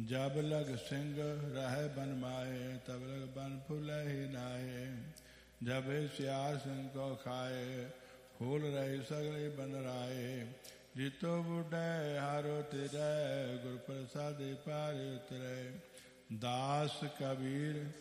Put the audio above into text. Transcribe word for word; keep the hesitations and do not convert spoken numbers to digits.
जब लग सिंह रहे बन माए, तब लग बन फूले ही नाए। जब सियार सिंह को खाए, फूल रही सगले बन राए। जीतो बुढ़े हारो तिरे, गुर प्रसाद पार उतरे। दास कबीर